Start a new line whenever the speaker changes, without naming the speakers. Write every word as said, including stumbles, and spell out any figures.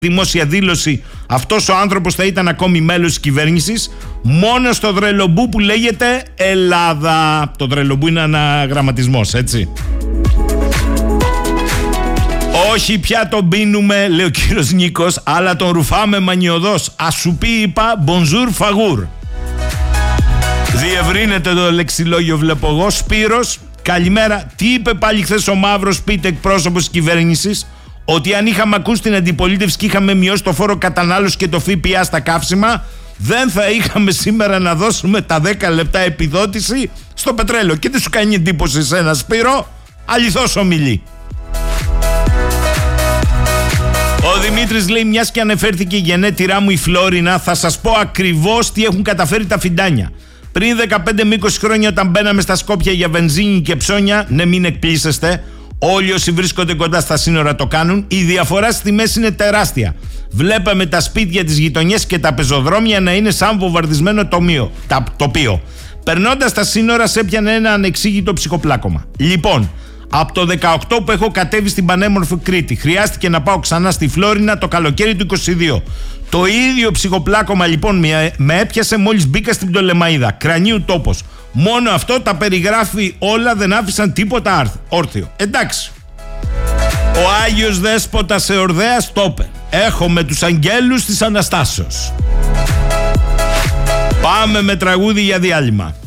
δημόσια δήλωση αυτός ο άνθρωπος θα ήταν ακόμη μέλος της κυβέρνησης, μόνο στο δρελομπού που λέγεται Ελλάδα. Το δρελομπού είναι αναγραμματισμός, έτσι. Όχι πια τον πίνουμε, λέει ο κύριος Νίκος, αλλά τον ρουφάμε μανιωδώς. Ας σου πει, είπα, bonjour φαγούρ. Διευρύνεται το λεξιλόγιο, βλέπω εγώ. Σπύρος, καλημέρα. Τι είπε πάλι χθες ο Μαύρος, πείτε, εκπρόσωπος της κυβέρνησης? Ότι αν είχαμε ακούσει την αντιπολίτευση και είχαμε μειώσει το φόρο κατανάλωση και το ΦΠΑ στα καύσιμα, δεν θα είχαμε σήμερα να δώσουμε τα δέκα λεπτά επιδότηση στο πετρέλαιο. Και τι σου κάνει εντύπωση σε ένα, Σπύρο? Αληθώς ομιλεί. Ο Δημήτρης λέει, μιας και ανεφέρθηκε η γενέτειρά μου η Φλόρινα, θα σας πω ακριβώς τι έχουν καταφέρει τα φιντάνια. Πριν δεκαπέντε με είκοσι χρόνια, όταν μπαίναμε στα Σκόπια για βενζίνη και ψώνια, ναι, μην εκπλήσεστε, όλοι όσοι βρίσκονται κοντά στα σύνορα το κάνουν, η διαφορά στις τιμές είναι τεράστια. Βλέπαμε τα σπίτια της γειτονιές και τα πεζοδρόμια να είναι σαν βομβαρδισμένο τομείο, τα, τοπίο. Περνώντας τα σύνορα, σε έπιανε ένα ανεξήγητο ψυχοπλάκωμα. Λοιπόν, από το δεκαοκτώ που έχω κατέβει στην πανέμορφη Κρήτη, χρειάστηκε να πάω ξανά στη Φλόρινα το καλοκαίρι του είκοσι δύο. Το ίδιο ψυχοπλάκωμα λοιπόν με, με έπιασε μόλις μπήκα στην Πτολεμαΐδα. Κρανίου τόπος. Μόνο αυτό τα περιγράφει όλα, δεν άφησαν τίποτα όρθιο. Εντάξει. Ο Άγιος Δέσποτας Εορδέας το είπε. Έχουμε τους αγγέλους της Αναστάσεως. Πάμε με τραγούδι για διάλειμμα.